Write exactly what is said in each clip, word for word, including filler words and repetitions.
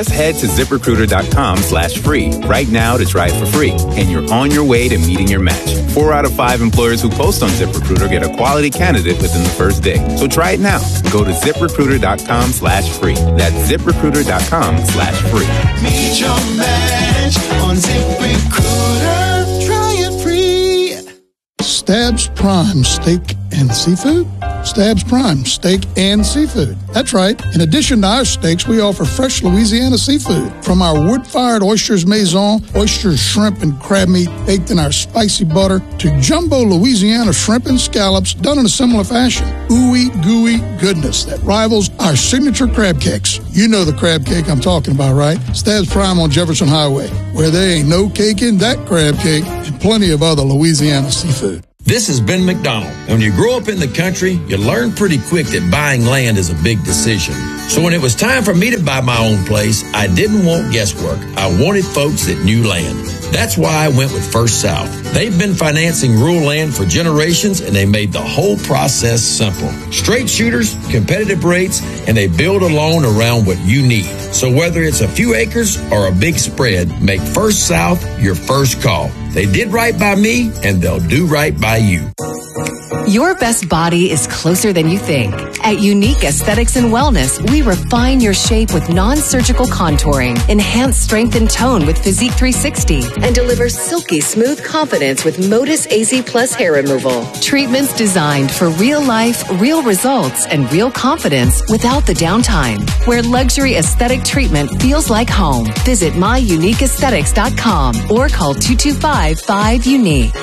Just head to ZipRecruiter.com slash free right now to try it for free, and you're on your way to meeting your match. Four out of five employers who post on ZipRecruiter get a quality candidate within the first day. So try it now. Go to ZipRecruiter.com slash free. That's ZipRecruiter.com slash free. Meet your match on ZipRecruiter. Try it free. Stabs Prime Steak and Seafood? Stabs Prime Steak and Seafood. That's right. In addition to our steaks, we offer fresh Louisiana seafood. From our wood-fired oysters maison, oysters, shrimp, and crab meat baked in our spicy butter, to jumbo Louisiana shrimp and scallops done in a similar fashion. Ooey, gooey goodness that rivals our signature crab cakes. You know the crab cake I'm talking about, right? Stabs Prime on Jefferson Highway, where there ain't no cake in that crab cake, and plenty of other Louisiana seafood. This is Ben McDonald. When you grow up in the country, you learn pretty quick that buying land is a big decision. So when it was time for me to buy my own place, I didn't want guesswork. I wanted folks that knew land. That's why I went with First South. They've been financing rural land for generations, and they made the whole process simple. Straight shooters, competitive rates, and they build a loan around what you need. So whether it's a few acres or a big spread, make First South your first call. They did right by me, and they'll do right by you. Your best body is closer than you think. At Unique Aesthetics and Wellness, we refine your shape with non-surgical contouring, enhance strength and tone with Physique three sixty, and deliver silky smooth confidence with Modus A Z Plus hair removal. Treatments designed for real life, real results, and real confidence without the downtime. Where luxury aesthetic treatment feels like home. Visit my unique aesthetics dot com or call two two five, five, unique.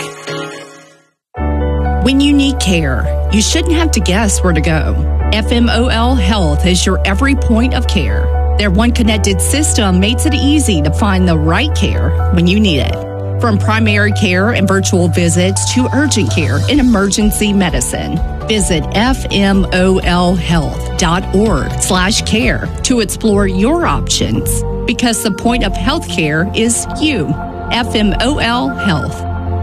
When you need care, you shouldn't have to guess where to go. F M O L Health is your every point of care. Their one connected system makes it easy to find the right care when you need it. From primary care and virtual visits to urgent care and emergency medicine. Visit F M O L health dot org slash care to explore your options. Because the point of healthcare is you. F M O L Health.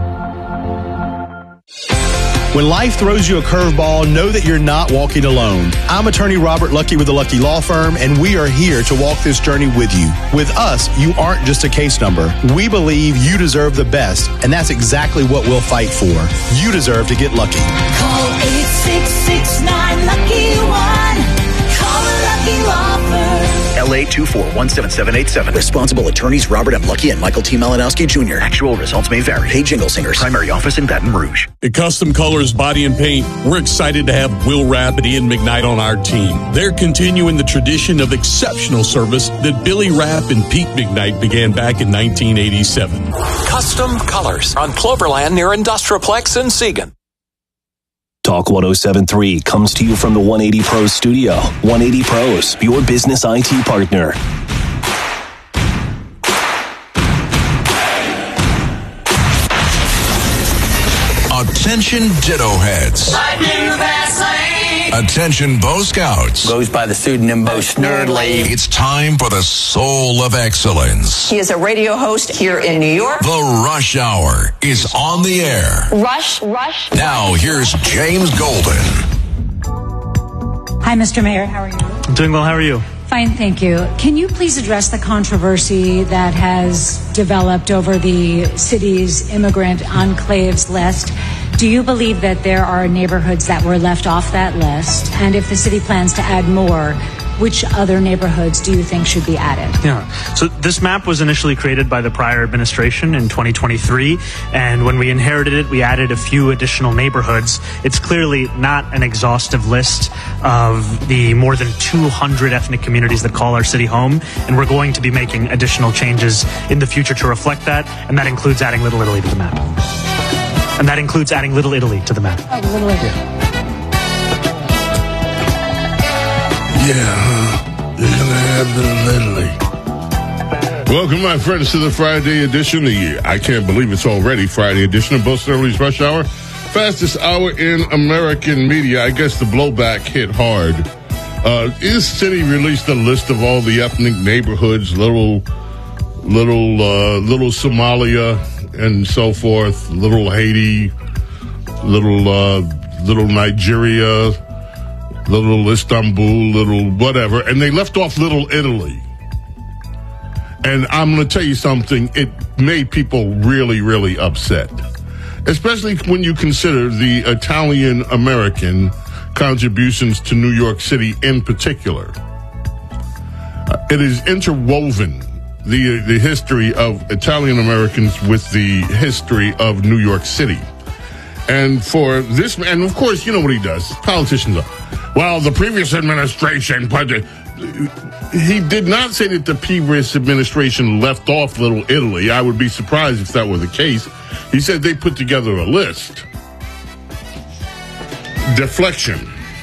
When life throws you a curveball, know that you're not walking alone. I'm attorney Robert Lucky with the Lucky Law Firm, and we are here to walk this journey with you. With us, you aren't just a case number. We believe you deserve the best, and that's exactly what we'll fight for. You deserve to get lucky. Call eight six six nine lucky one. Call the Lucky Law Firm. L A two four one seven seven eight seven. Responsible attorneys Robert M. Lucky and Michael T. Malinowski Junior Actual results may vary. Hey Jingle Singers. Primary office in Baton Rouge. At Custom Colors Body and Paint, we're excited to have Will Rapp and Ian McKnight on our team. They're continuing the tradition of exceptional service that Billy Rapp and Pete McKnight began back in nineteen eighty-seven. Custom Colors on Cloverland near Industrialplex in Siegen. Talk one oh seven point three comes to you from the one eighty Pros studio. one eighty Pros, your business I T partner. Attention Ditto Heads. Attention Bo Scouts. Goes by the pseudonym Bo Snerdley. It's time for the Soul of Excellence. He is a radio host here in New York. The Rush Hour is on the air. Rush, Rush. Now here's James Golden. Hi, Mister Mayor. How are you? I'm doing well. How are you? Fine, thank you. Can you please address the controversy that has developed over the city's immigrant enclaves list? Do you believe that there are neighborhoods that were left off that list? And if the city plans to add more, which other neighborhoods do you think should be added? Yeah. So this map was initially created by the prior administration in twenty twenty-three. And when we inherited it, we added a few additional neighborhoods. It's clearly not an exhaustive list of the more than two hundred ethnic communities that call our city home. And we're going to be making additional changes in the future to reflect that. And that includes adding Little Italy to the map. And that includes adding Little Italy to the map. Oh, Little Italy. Yeah. Yeah, huh? You're gonna have Little Italy. Welcome, my friends, to the Friday edition. The I can't believe it's already Friday edition of Bo Snerdley's Rush Hour. Fastest hour in American media. I guess the blowback hit hard. Uh, Is City released a list of all the ethnic neighborhoods, little, little, uh, little Somalia and so forth, little Haiti, little, uh, little Nigeria, little Istanbul, little whatever, and they left off Little Italy. And I'm going to tell you something, it made people really, really upset. Especially when you consider the Italian-American contributions to New York City in particular. Uh, it is interwoven, the the history of Italian-Americans with the history of New York City. And for this, and of course, you know what he does. Politicians are, well, the previous administration, but he did not say that the previous administration left off Little Italy. I would be surprised if that were the case. He said they put together a list. Deflection.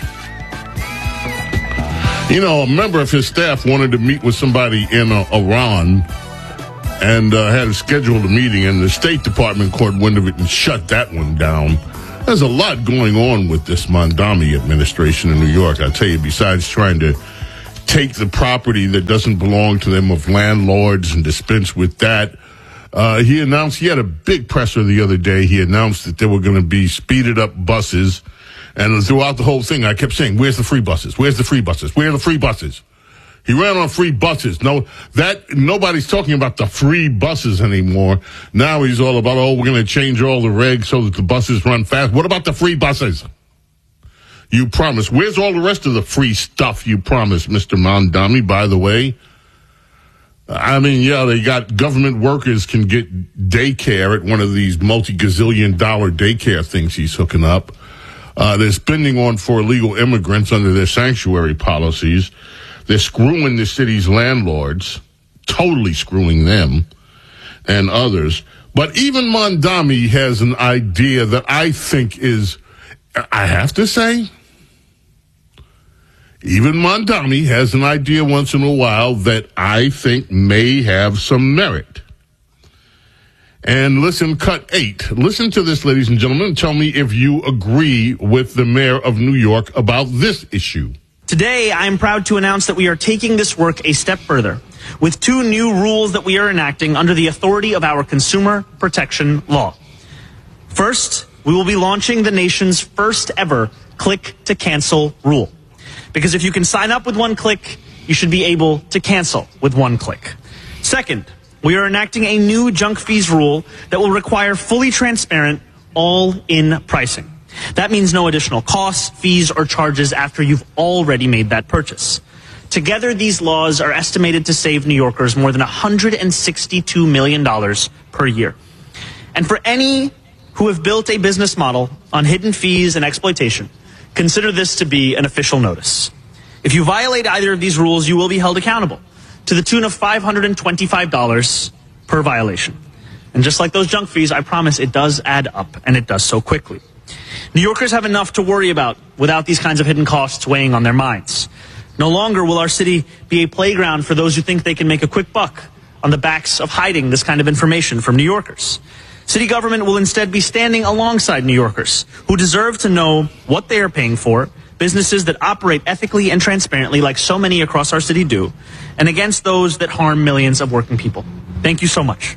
You know, a member of his staff wanted to meet with somebody in uh, Iran and uh, had scheduled a meeting, and the State Department caught wind of it and shut that one down. There's a lot going on with this Mondami administration in New York, I tell you, besides trying to take the property that doesn't belong to them of landlords and dispense with that. Uh, he announced, he had a big presser the other day. He announced that there were going to be speeded up buses. And throughout the whole thing, I kept saying, where's the free buses? Where's the free buses? Where are the free buses? He ran on free buses. No, that, nobody's talking about the free buses anymore. Now he's all about, oh, we're going to change all the regs so that the buses run fast. What about the free buses? You promised. Where's all the rest of the free stuff you promised, Mister Mondami, by the way? I mean, yeah, they got government workers can get daycare at one of these multi-gazillion dollar daycare things he's hooking up. Uh, they're spending on for illegal immigrants under their sanctuary policies. They're screwing the city's landlords, totally screwing them and others. But even Mondami has an idea that I think is, I have to say, even Mondami has an idea once in a while that I think may have some merit. And listen, cut eight. Listen to this, ladies and gentlemen, and tell me if you agree with the mayor of New York about this issue. Today, I am proud to announce that we are taking this work a step further with two new rules that we are enacting under the authority of our Consumer Protection Law. First, we will be launching the nation's first ever click to cancel rule. Because if you can sign up with one click, you should be able to cancel with one click. Second, we are enacting a new junk fees rule that will require fully transparent, all-in pricing. That means no additional costs, fees, or charges after you've already made that purchase. Together, these laws are estimated to save New Yorkers more than one hundred sixty-two million dollars per year. And for any who have built a business model on hidden fees and exploitation, consider this to be an official notice. If you violate either of these rules, you will be held accountable to the tune of five hundred twenty-five dollars per violation. And just like those junk fees, I promise it does add up, and it does so quickly. New Yorkers have enough to worry about without these kinds of hidden costs weighing on their minds. No longer will our city be a playground for those who think they can make a quick buck on the backs of hiding this kind of information from New Yorkers. City government will instead be standing alongside New Yorkers who deserve to know what they are paying for, businesses that operate ethically and transparently like so many across our city do, and against those that harm millions of working people. Thank you so much.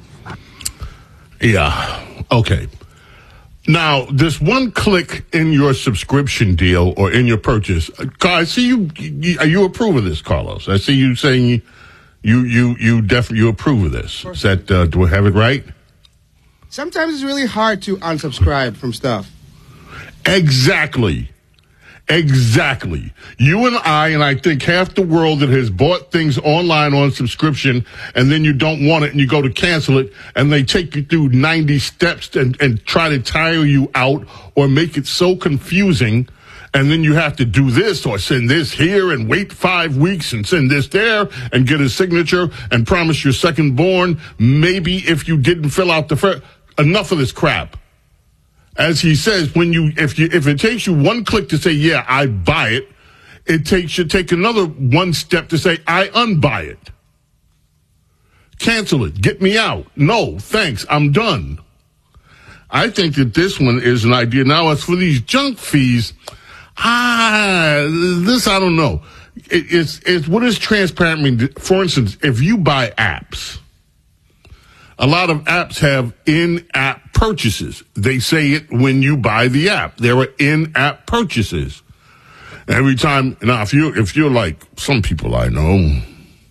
Yeah, okay. Now, this one click in your subscription deal or in your purchase, I see you, you, you approve of this, Carlos. I see you saying you, you, you definitely, you approve of this. Is that, uh, do I have it right? Sometimes it's really hard to unsubscribe from stuff. Exactly. Exactly. You and I, and I think half the world that has bought things online on subscription, and then you don't want it and you go to cancel it, and they take you through ninety steps and, and try to tire you out or make it so confusing, and then you have to do this or send this here and wait five weeks and send this there and get a signature and promise your second born maybe if you didn't fill out the first. Enough of this crap. As he says, when you, if you, if it takes you one click to say, yeah, I buy it, it takes, should take another one step to say, I unbuy it. Cancel it. Get me out. No, thanks. I'm done. I think that this one is an idea. Now, as for these junk fees, ah, this, I don't know. It, it's, it's, what does transparent mean? For instance, if you buy apps, a lot of apps have in-app purchases. They say it when you buy the app. There are in-app purchases. Every time, now if you if you're like some people I know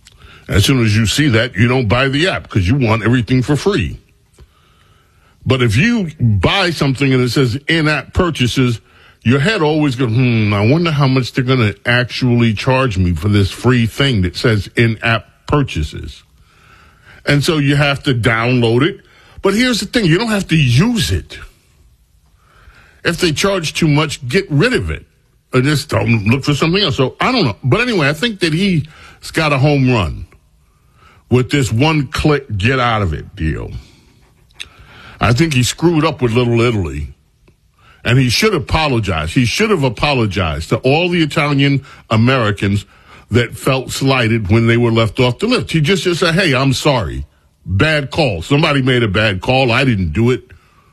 As soon as you see that, you don't buy the app because you want everything for free. But if you buy something and it says in-app purchases, your head always goes, hmm, I wonder how much they're going to actually charge me for this free thing that says in-app purchases. And so you have to download it. But here's the thing, you don't have to use it. If they charge too much, get rid of it. Or just don't look for something else. So I don't know. But anyway, I think that he's got a home run with this one-click get-out-of-it deal. I think he screwed up with Little Italy. And he should apologize. He should have apologized to all the Italian Americans that felt slighted when they were left off the list. He just, just said, hey, I'm sorry. Bad call. Somebody made a bad call. I didn't do it.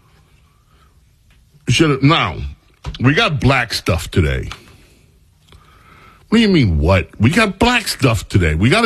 Should have. Now, we got black stuff today. What do you mean what? We got black stuff today. We got